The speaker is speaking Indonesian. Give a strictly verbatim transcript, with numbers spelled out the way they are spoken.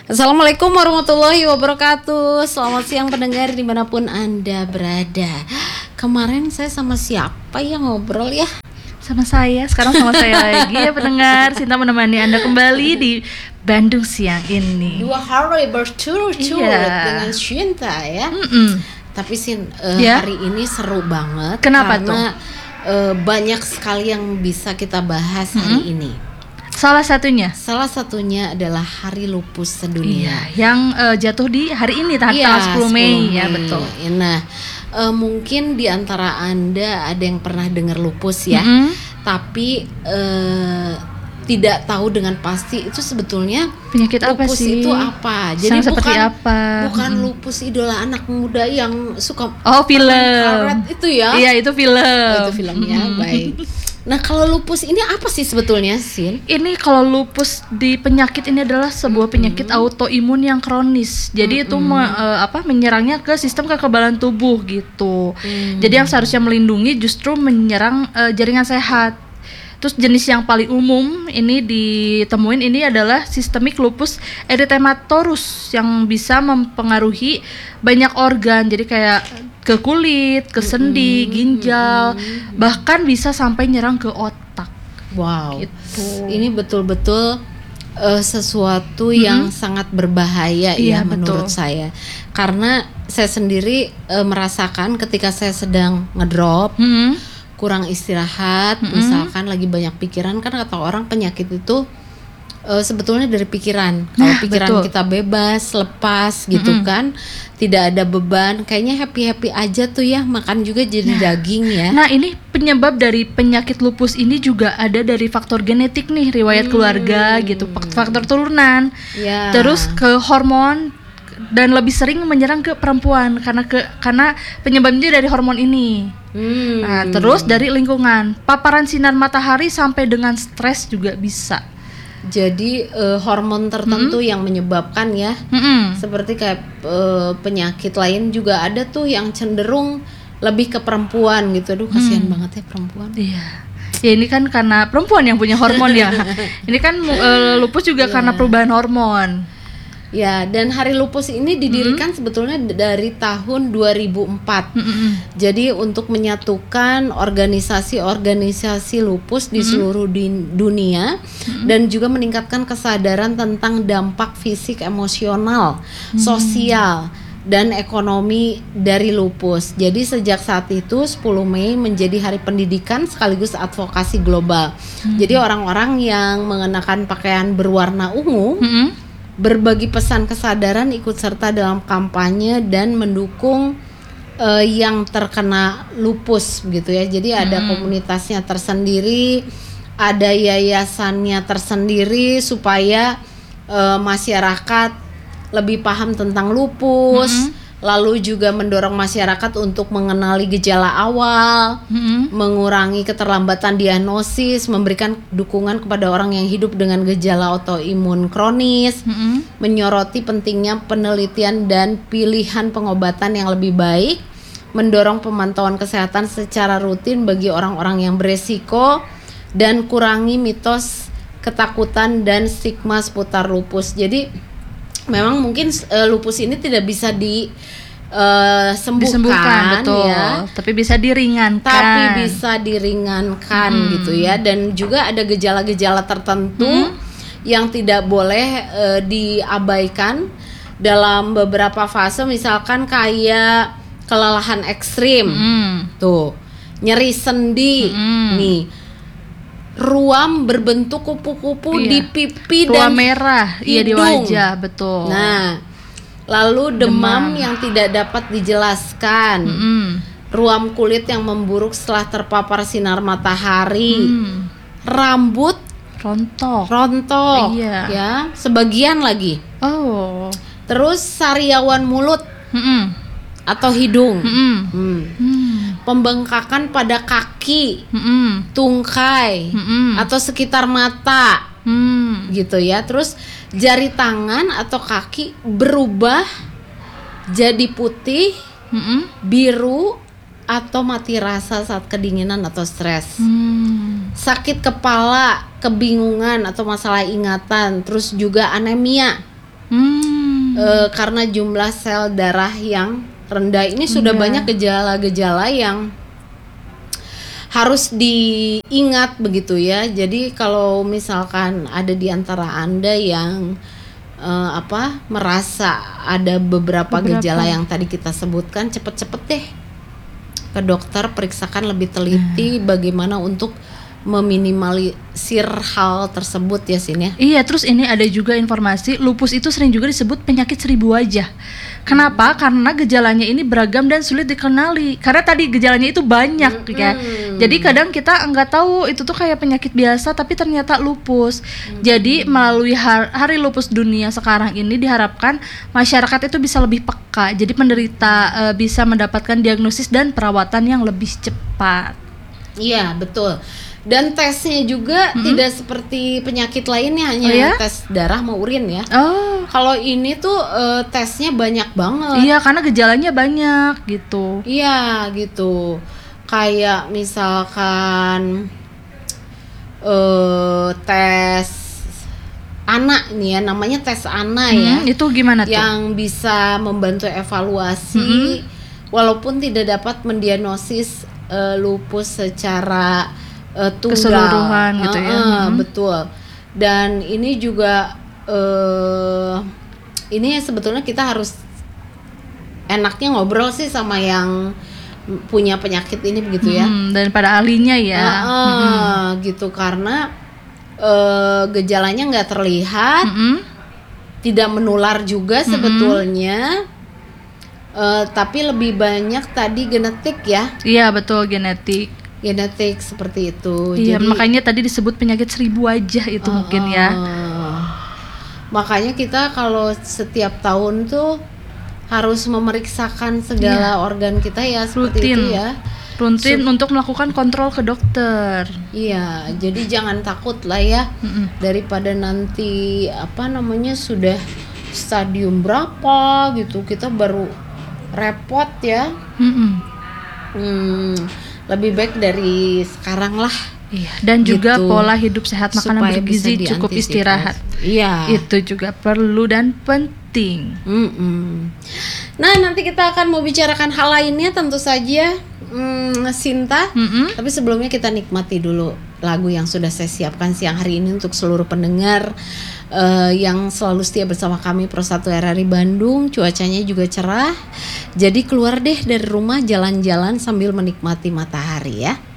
Assalamualaikum warahmatullahi wabarakatuh. Selamat siang pendengar dimanapun Anda berada. Kemarin saya sama siapa ya ngobrol ya? Sama saya, sekarang sama saya lagi ya pendengar. Sinta menemani Anda kembali di Bandung siang ini. Dua hari berturut-turut Iya. dengan Sinta ya. Mm-mm. Tapi Sin, uh, Ya. hari ini seru banget. Kenapa karena uh, banyak sekali yang bisa kita bahas hari Mm-mm. ini. Salah satunya, Salah satunya adalah Hari Lupus Sedunia. iya, yang uh, jatuh di hari ini tanggal Iya, sepuluh Mei ya betul. Nah, uh, mungkin di antara Anda ada yang pernah dengar lupus ya, Mm-mm. tapi uh, tidak tahu dengan pasti itu sebetulnya Penyakit apa lupus sih? itu apa. Yang seperti bukan apa? bukan Mm-mm. lupus idola anak muda yang suka Oh, film. karet itu ya. Iya, itu film. Oh, itu filmnya. Mm-mm. Baik. Nah, kalau lupus ini apa sih sebetulnya, Sin? Ini kalau lupus di penyakit ini adalah sebuah penyakit autoimun yang kronis. Jadi itu me- eh, apa menyerangnya ke sistem kekebalan tubuh gitu. Hmm. Jadi yang seharusnya melindungi justru menyerang eh, jaringan sehat. Terus jenis yang paling umum ini ditemuin ini adalah sistemik lupus erythematosus yang bisa mempengaruhi banyak organ. Jadi kayak ke kulit, ke sendi, ginjal, bahkan bisa sampai nyerang ke otak. Wow. Gitu. Ini betul-betul uh, sesuatu Mm-mm. yang sangat berbahaya ya Iya, menurut betul. saya. Karena saya sendiri uh, merasakan ketika saya sedang ngedrop, Hmm. kurang istirahat, Mm-mm. misalkan lagi banyak pikiran, kan kata orang penyakit itu uh, sebetulnya dari pikiran. Kalau Nah, pikiran betul. kita bebas, lepas gitu Mm-mm. kan, tidak ada beban, kayaknya happy-happy aja tuh ya, makan juga jadi daging ya. Nah, ini penyebab dari penyakit lupus ini juga ada dari faktor genetik nih, riwayat keluarga gitu, fak- faktor turunan. Ya. Terus ke hormon dan lebih sering menyerang ke perempuan karena ke karena penyebabnya dari hormon ini. Hmm. Nah, terus dari lingkungan, paparan sinar matahari sampai dengan stres juga bisa. Jadi eh, hormon tertentu yang menyebabkan ya, Mm-mm. seperti kayak eh, penyakit lain juga ada tuh yang cenderung lebih ke perempuan gitu. Aduh, kasihan banget ya perempuan. Iya. Ya ini kan karena perempuan yang punya hormon ya. Ini kan eh, lupus juga karena perubahan hormon. Ya, dan Hari Lupus ini didirikan sebetulnya d- dari tahun dua ribu empat. Mm-mm. Jadi untuk menyatukan organisasi-organisasi lupus di seluruh di- dunia dan juga meningkatkan kesadaran tentang dampak fisik, emosional, sosial dan ekonomi dari lupus. Jadi sejak saat itu sepuluh Mei menjadi hari pendidikan sekaligus advokasi global. Jadi orang-orang yang mengenakan pakaian berwarna ungu Mm-mm. berbagi pesan kesadaran, ikut serta dalam kampanye dan mendukung eh, yang terkena lupus gitu ya. Jadi ada komunitasnya tersendiri, ada yayasannya tersendiri supaya eh, masyarakat lebih paham tentang lupus. Lalu juga mendorong masyarakat untuk mengenali gejala awal, Mm-mm. mengurangi keterlambatan diagnosis, memberikan dukungan kepada orang yang hidup dengan gejala autoimun kronis, Mm-mm. menyoroti pentingnya penelitian dan pilihan pengobatan yang lebih baik, mendorong pemantauan kesehatan secara rutin bagi orang-orang yang beresiko, dan kurangi mitos, ketakutan, dan stigma seputar lupus. Jadi memang mungkin uh, lupus ini tidak bisa di uh, sembuhkan, Disembuhkan betul, ya, tapi bisa diringankan. tapi bisa diringankan gitu ya. Dan juga ada gejala-gejala tertentu yang tidak boleh uh, diabaikan dalam beberapa fase, misalkan kayak kelelahan ekstrim, Mm. tuh, nyeri sendi, Mm. nih, ruam berbentuk kupu-kupu Iya. di pipi dan Ruam merah, iya di hidung. wajah, betul. Nah, lalu demam, Demam. yang tidak dapat dijelaskan, Mm-mm. ruam kulit yang memburuk setelah terpapar sinar matahari, Mm. rambut Rontok. rontok, Iya. ya, sebagian lagi. Oh. Terus sariawan mulut Mm-mm. atau hidung, Mm-mm. Hmm. Mm. pembengkakan pada kaki, Mm-mm. tungkai, Mm-mm. atau sekitar mata. Mm. Gitu ya. Terus jari tangan atau kaki berubah jadi putih, Mm-mm. biru, atau mati rasa saat kedinginan atau stres. Mm. Sakit kepala, kebingungan atau masalah ingatan, terus juga anemia. Hmm. E, karena jumlah sel darah yang rendah ini sudah Iya. banyak gejala-gejala yang harus diingat begitu ya. Jadi kalau misalkan ada di antara Anda yang eh, apa merasa ada beberapa, Beberapa. gejala yang tadi kita sebutkan, cepet-cepet deh ke dokter, periksakan lebih teliti bagaimana untuk meminimalisir hal tersebut ya Sin ya. Iya, terus ini ada juga informasi lupus itu sering juga disebut penyakit seribu wajah. Kenapa? Karena gejalanya ini beragam dan sulit dikenali. Karena tadi gejalanya itu banyak Mm-mm. ya. Jadi kadang kita nggak tahu itu tuh kayak penyakit biasa tapi ternyata lupus. Jadi melalui har- Hari Lupus Dunia sekarang ini diharapkan masyarakat itu bisa lebih peka. Jadi penderita eh, bisa mendapatkan diagnosis dan perawatan yang lebih cepat. Iya betul. Dan tesnya juga Mm-mm. tidak seperti penyakit lainnya, hanya Oh ya? tes darah sama urin ya. Oh, Kalau ini tuh eh, tesnya banyak banget. iya karena gejalanya banyak gitu. Iya gitu. Kayak misalkan eh tes anak nih ya, namanya tes anak ya, Hmm, itu gimana tuh? yang bisa membantu evaluasi walaupun tidak dapat mendiagnosis eh, lupus secara eh, tunggal. Keseluruhan gitu ya. Eh, eh, Mhm. Betul. Dan ini juga eh ini sebetulnya kita harus enaknya ngobrol sih sama yang punya penyakit ini begitu ya. Hmm, dan pada ahlinya ya. Heeh, Mm-mm. gitu karena eh, gejalanya nggak terlihat, Mm-mm. tidak menular juga Mm-mm. sebetulnya. Eh, tapi lebih banyak tadi genetik ya, Iya betul, genetik. genetik seperti itu. Iya, Jadi makanya tadi disebut penyakit seribu wajah itu mungkin ya. eh, makanya kita kalau setiap tahun tuh harus memeriksakan segala organ kita ya seperti Rutin. itu ya. Rutin untuk melakukan kontrol ke dokter. Iya, jadi jangan takut lah ya. Mm-mm. Daripada nanti apa namanya sudah stadium berapa gitu kita baru repot ya. Mm-mm. Hmm, lebih baik dari sekarang lah Iya, dan juga Gitu. pola hidup sehat, makanan supaya bisa bergizi, cukup diantisipasi. istirahat. Iya. Itu juga perlu dan penting. Mm-mm. Nah nanti kita akan mau bicarakan hal lainnya tentu saja, hmm, Sinta. Mm-mm. Tapi sebelumnya kita nikmati dulu lagu yang sudah saya siapkan siang hari ini untuk seluruh pendengar eh, yang selalu setia bersama kami Pro satu R R I Bandung. Cuacanya juga cerah. Jadi keluar deh dari rumah, jalan-jalan sambil menikmati matahari ya.